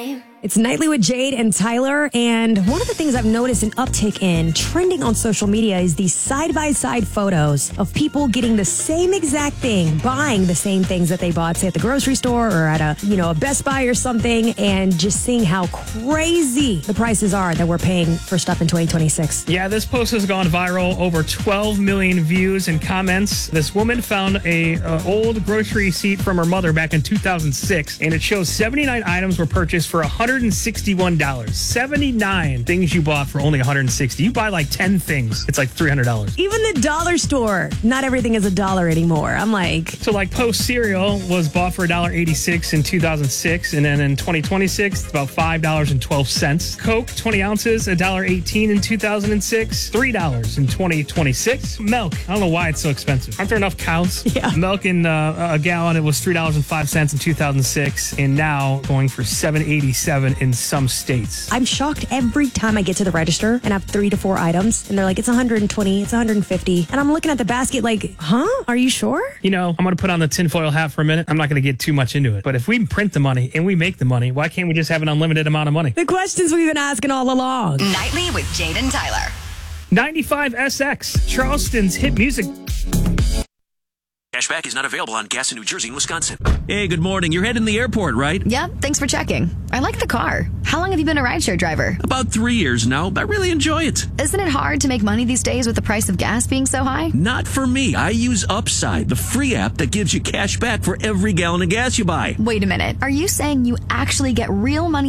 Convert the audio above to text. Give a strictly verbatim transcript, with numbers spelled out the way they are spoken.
It's Nightly with Jade and Tyler, and one of the things I've noticed an uptick in trending on social media is these side-by-side photos of people getting the same exact thing, buying the same things that they bought, say at the grocery store or at a, you know, a Best Buy or something, and just seeing how crazy the prices are that we're paying for stuff in twenty twenty-six. Yeah, this post has gone viral, over twelve million views and comments. This woman found a uh, old grocery receipt from her mother back in two thousand six, and it shows seventy-nine items were purchased for one hundred sixty-one dollars. seventy-nine things you bought for only one hundred sixty dollars. You buy like ten things, it's like three hundred dollars. Even the dollar store, not everything is a dollar anymore. I'm like... So like Post cereal was bought for one dollar eighty-six in two thousand six, and then in twenty twenty-six, it's about five dollars and twelve cents. Coke, twenty ounces, one dollar eighteen in two thousand six, three dollars in twenty twenty-six. Milk, I don't know why it's so expensive. Aren't there enough cows? Yeah. Milk in uh, a gallon, it was three dollars and five cents in two thousand six, and now going for seven dollars and eighty-seven cents in some states. I'm shocked every time I get to the register and have three to four items, and they're like, it's one hundred twenty, it's one hundred fifty. And I'm looking at the basket like, huh? Are you sure? You know, I'm going to put on the tinfoil hat for a minute. I'm not going to get too much into it. But if we print the money and we make the money, why can't we just have an unlimited amount of money? The questions we've been asking all along. Nightly with Jade and Tyler. ninety-five S X, Charleston's hit music. Cashback is not available on gas in New Jersey and Wisconsin. Hey, good morning. You're heading to the airport, right? Yep, thanks for checking. I like the car. How long have you been a rideshare driver? About three years now. I really enjoy it. Isn't it hard to make money these days with the price of gas being so high? Not for me. I use Upside, the free app that gives you cash back for every gallon of gas you buy. Wait a minute. Are you saying you actually get real money